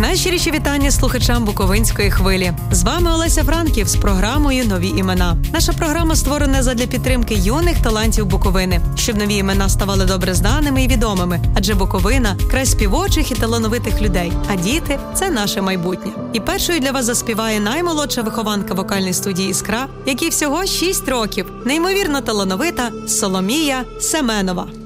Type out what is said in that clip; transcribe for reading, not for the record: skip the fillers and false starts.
Найщиріші вітання слухачам Буковинської хвилі. З вами Олеся Франків з програмою «Нові імена». Наша програма створена задля підтримки юних талантів Буковини, щоб нові імена ставали добре знаними і відомими. Адже Буковина – край співочих і талановитих людей, а діти – це наше майбутнє. І першою для вас заспіває наймолодша вихованка вокальної студії «Іскра», якій всього 6 років, неймовірно талановита Соломія Семенова.